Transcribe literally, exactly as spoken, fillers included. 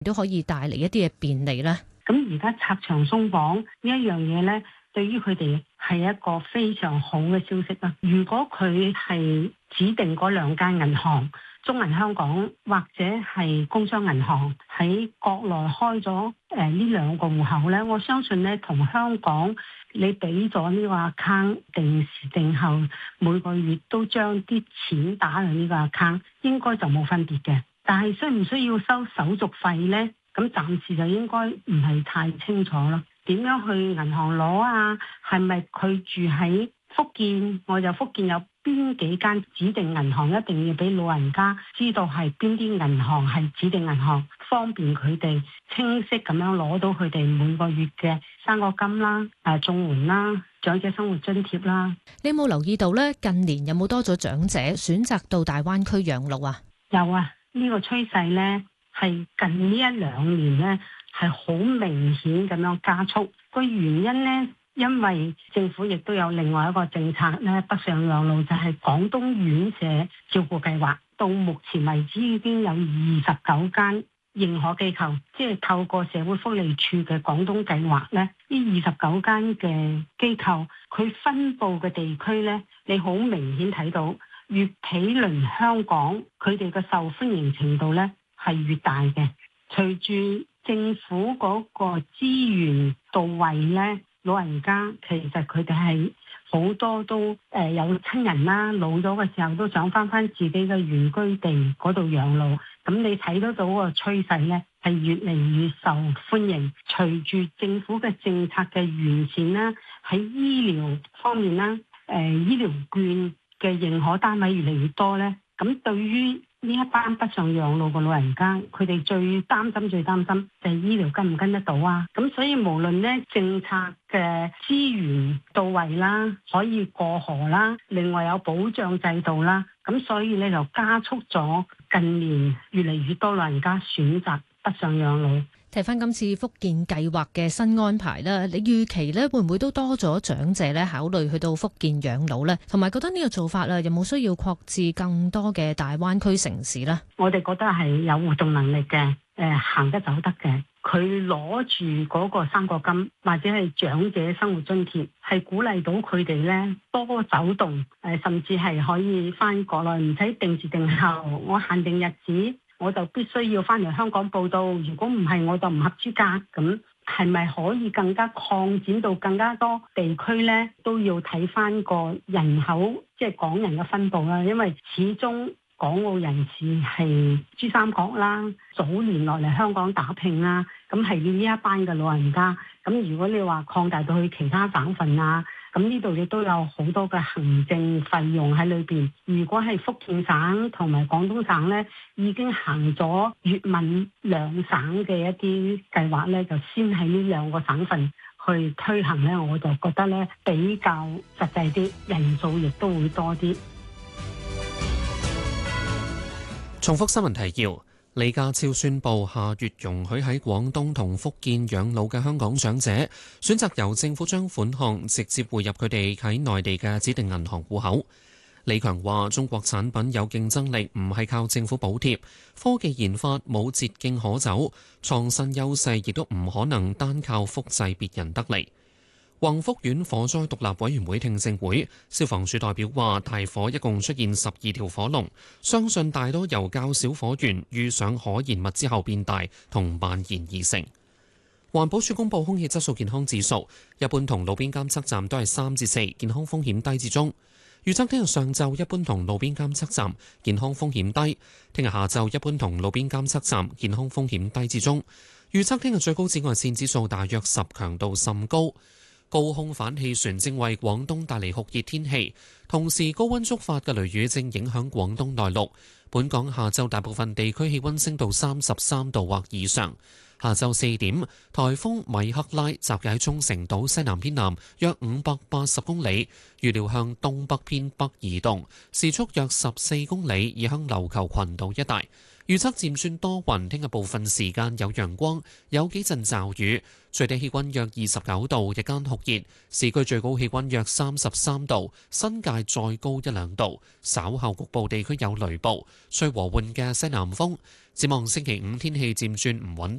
都可以帶嚟一啲嘅便利咧？ 咁而家拆牆鬆綁呢一樣嘢咧，對於佢哋係一個非常好嘅消息啦。如果佢係指定嗰兩間銀行，中銀香港或者係工商銀行喺國內開咗誒呢兩個戶口咧，我相信咧同香港你俾咗呢個 account 定時定候每個月都將啲錢打去呢個 account， 應該就冇分別嘅。但係需唔需要收手續費咧？咁暫時就應該唔係太清楚咯。點樣去銀行攞啊？係咪佢住喺福建？我就福建有邊幾間指定銀行，一定要俾老人家知道係邊啲銀行係指定銀行，方便佢哋清晰咁樣攞到佢哋每個月嘅生果金啦、誒綜援啦、長者生活津貼啦。 你有冇留意到咧？近年有冇多咗長者選擇到大灣區養老啊？ 有啊，呢個趨勢咧係近呢一兩年咧係好明顯咁樣加速。個原因咧，因為政府亦都有另外一個政策咧，北上養老就係廣東院舍照顧計劃。到目前為止已經有二十九間認可機構，即係透過社會福利署嘅廣東計劃咧，呢二十九間嘅機構，佢分佈嘅地區咧，你好明顯睇到越毗鄰香港，佢哋嘅受歡迎程度咧係越大嘅。隨住政府嗰個資源到位咧，老人家其實佢哋係好多都誒有親人啦，老咗嘅時候都想翻翻自己嘅原居地嗰度養老。咁你睇得到個趨勢咧，係越嚟越受歡迎。隨住政府嘅政策嘅完善啦，喺醫療方面啦，誒醫療券嘅認可單位越嚟越多咧，咁對於呢一班北上養老嘅老人家，佢哋最擔心、最擔心就係醫療跟唔跟得到啊！咁所以無論咧政策嘅資源到位啦，可以過河啦，另外有保障制度啦，咁所以咧就加速咗近年越嚟越多老人家選擇北上養老。 睇翻今次福建計劃嘅新安排啦，你預期咧會唔會都多咗長者咧考慮去到福建養老咧？同埋覺得呢個做法啦，有冇需要擴至更多嘅大灣區城市咧？ 我哋覺得係有活動能力嘅，誒、呃、行得走得嘅。佢攞住嗰個生果金或者係長者生活津貼，係鼓勵到佢哋咧多走動，誒、呃、甚至係可以翻國內，唔使定時定候，我限定日子。我就必須要翻嚟香港報到，如果唔係我就唔合資格。咁係咪可以更加擴展到更加多地區呢？都要睇翻個人口，即係港人嘅分佈啦。因為始終港澳人士係珠三角啦，早年落嚟香港打拼啦，咁係要呢一班嘅老人家。咁如果你話擴大到去其他省份啊，咁呢度亦都有好多嘅行政費用喺裏邊。如果係福建省同埋廣東省咧，已經行咗粵閩兩省嘅一啲計劃咧，就先喺呢兩個省份去推行咧，我就覺得咧比較實際啲，人數亦都會多啲。 重複新聞提要。李家超宣布，下月容許喺廣東同福建養老嘅香港長者選擇由政府將款項直接匯入佢哋喺內地嘅指定銀行戶口。李強話：中國產品有競爭力，唔係靠政府補貼，科技研發冇捷徑可走，創新優勢亦都唔可能單靠複製別人得嚟。宏福苑火災獨立委員會聽證會，消防處代表話大火一共出現十二條火龍，相信大多由較小火源遇上可燃物之後變大同蔓延而成。環保署公布空氣質素健康指數，一般同路邊監測站都係三至四，健康風險低至中。預測聽日上晝一般同路邊監測站健康風險低，聽日下晝一般同路邊監測站健康風險低至中。預測聽日最高紫外線指數大約十，強度甚高。高空反氣旋正為廣東帶嚟酷熱天氣，同時高溫觸發嘅雷雨正影響廣東內陸。本港下晝大部分地區氣溫升到三十三度或以上。下晝四點，颱風米克拉集結喺沖繩島西南偏南約五百八十公里，預料向東北偏北移動，時速約十四公里，移向琉球群島一帶。 預測漸轉多雲，聽日部分時間有陽光，有幾陣驟雨，最低氣溫約二十九度，日間酷熱，市區最高氣溫約三十三度，新界再高一兩度。稍後局部地區有雷暴，吹和緩嘅西南風。展望星期五天氣漸轉唔穩